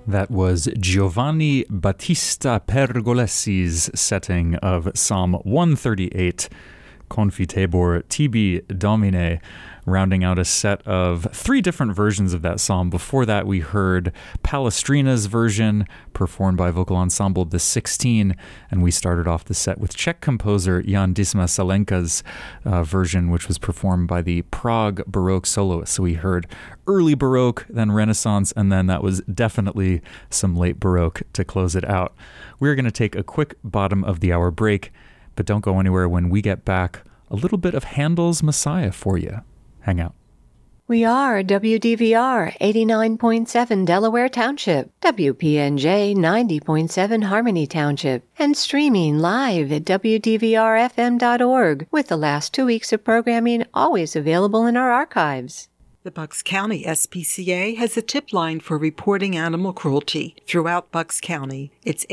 That was Giovanni Battista Pergolesi's setting of Psalm 138, Confitebor tibi Domine, rounding out a set of 3 different versions of that psalm. Before that, we heard Palestrina's version, performed by vocal ensemble The 16, and we started off the set with Czech composer Jan Disma Salenka's version, which was performed by the Prague Baroque soloists. So we heard early Baroque, then Renaissance, and then that was definitely some late Baroque to close it out. We're going to take a quick bottom of the hour break, but don't go anywhere. When we get back, a little bit of Handel's Messiah for you. Hang out. We are WDVR 89.7 Delaware Township, WPNJ 90.7 Harmony Township, and streaming live at WDVRFM.org, with the last 2 weeks of programming always available in our archives. The Bucks County SPCA has a tip line for reporting animal cruelty throughout Bucks County. It's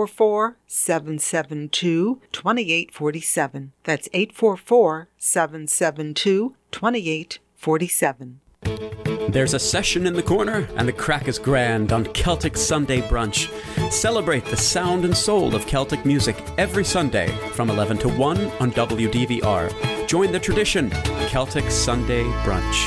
844-772-2847. That's 844-772-2847. There's a session in the corner, and the crack is grand on Celtic Sunday Brunch. Celebrate the sound and soul of Celtic music every Sunday from 11 to 1 on WDVR. Join the tradition, Celtic Sunday Brunch.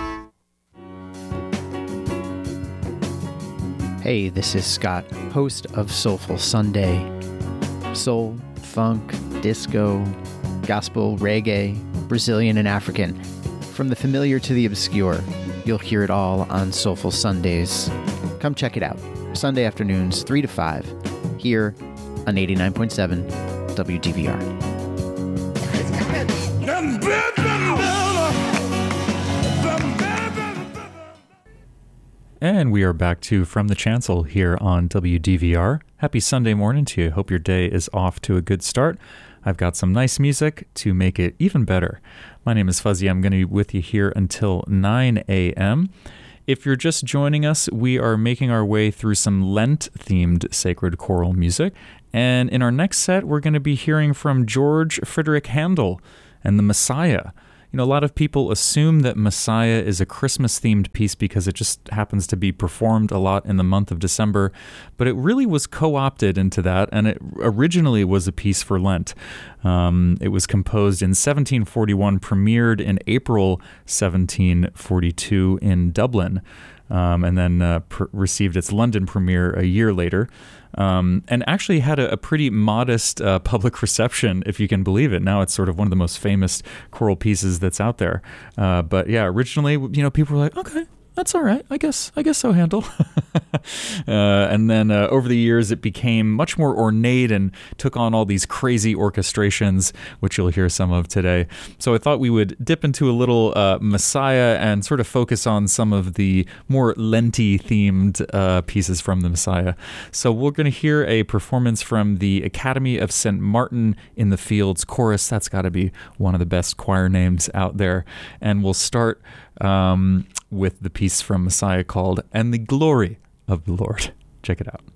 Hey, this is Scott, host of Soulful Sunday. Soul, funk, disco, gospel, reggae, Brazilian and African. From the familiar to the obscure, you'll hear it all on Soulful Sundays. Come check it out. Sunday afternoons, 3 to 5, here on 89.7 WDVR. And we are back to From the Chancel here on WDVR. Happy Sunday morning to you. Hope your day is off to a good start. I've got some nice music to make it even better. My name is Fuzzy. I'm going to be with you here until 9 a.m. If you're just joining us, we are making our way through some Lent-themed sacred choral music. And in our next set, we're going to be hearing from George Friedrich Handel and the Messiah. You know, a lot of people assume that Messiah is a Christmas-themed piece because it just happens to be performed a lot in the month of December, but it really was co-opted into that, and it originally was a piece for Lent. It was composed in 1741, premiered in April 1742 in Dublin, and then received its London premiere a year later. And actually had a pretty modest public reception, if you can believe it. Now it's sort of one of the most famous choral pieces that's out there. But yeah, originally, people were like, okay, that's all right. I guess so, Handel. And then over the years, it became much more ornate and took on all these crazy orchestrations, which you'll hear some of today. So I thought we would dip into a little Messiah and sort of focus on some of the more Lenti themed pieces from the Messiah. So we're going to hear a performance from the Academy of St. Martin in the Fields Chorus. That's got to be one of the best choir names out there. And we'll start with the piece from Messiah called "And the Glory of the Lord." Check it out.